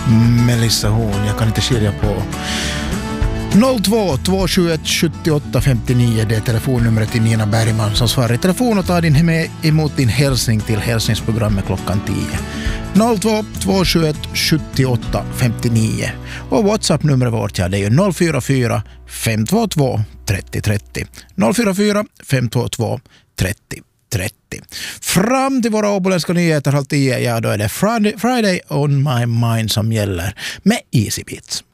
Melissa Horn, jag kan inte skilja på. 02-271 78 59, det är telefonnumret till Nina Bergman som svarar i telefon och tar din med emot din hälsning till hälsningsprogrammet klockan 10. 02-271 78 59 och WhatsApp-numret vårt, ja, det är ju 044 522 30 30. 044 522 30 30. Fram till våra åboländska nyheter halv 10, ja, då är det Friday on my mind som gäller med Easy Beats.